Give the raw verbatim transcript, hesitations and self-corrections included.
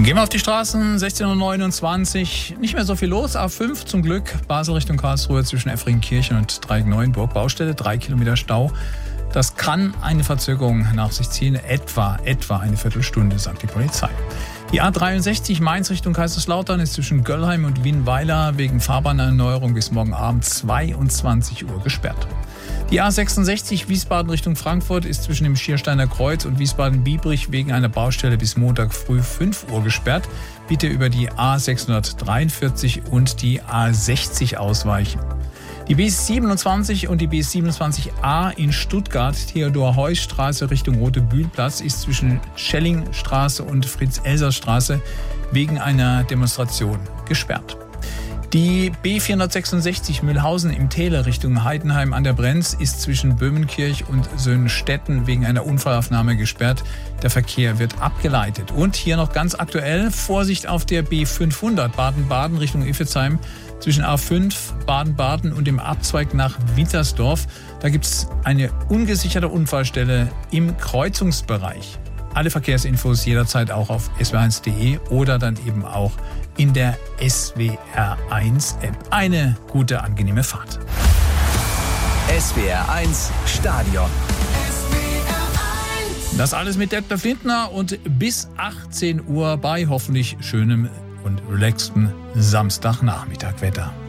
Gehen wir auf die Straßen, sechzehn Uhr neunundzwanzig. Nicht mehr so viel los. A fünf zum Glück. Basel Richtung Karlsruhe zwischen Effringkirchen und Dreieck-Neuenburg. Baustelle, drei Kilometer Stau. Das kann eine Verzögerung nach sich ziehen. Etwa, etwa eine Viertelstunde, sagt die Polizei. Die A dreiundsechzig Mainz Richtung Kaiserslautern ist zwischen Göllheim und Wienweiler wegen Fahrbahnerneuerung bis morgen Abend zweiundzwanzig Uhr gesperrt. Die A sechsundsechzig Wiesbaden Richtung Frankfurt ist zwischen dem Schiersteiner Kreuz und Wiesbaden-Biebrich wegen einer Baustelle bis Montag früh fünf Uhr gesperrt. Bitte über die A sechshundertdreiundvierzig und die A sechzig ausweichen. Die B siebenundzwanzig und die B siebenundzwanzig A in Stuttgart, Theodor-Heuss-Straße Richtung Rote-Bühlen-Platz, ist zwischen Schellingstraße und Fritz-Elser-Straße wegen einer Demonstration gesperrt. Die B vierhundertsechsundsechzig Mühlhausen im Täler Richtung Heidenheim an der Brenz ist zwischen Böhmenkirch und Söhnstetten wegen einer Unfallaufnahme gesperrt. Der Verkehr wird abgeleitet. Und hier noch ganz aktuell, Vorsicht auf der B fünfhundert Baden-Baden Richtung Iffezheim zwischen A fünf Baden-Baden und dem Abzweig nach Wintersdorf. Da gibt es eine ungesicherte Unfallstelle im Kreuzungsbereich. Alle Verkehrsinfos jederzeit auch auf S W R eins punkt de oder dann eben auch in der S W R eins App. Eine gute, angenehme Fahrt. S W R eins Stadion. Das alles mit Detlef Lindner und bis achtzehn Uhr bei hoffentlich schönem und relaxten Samstagnachmittag Wetter.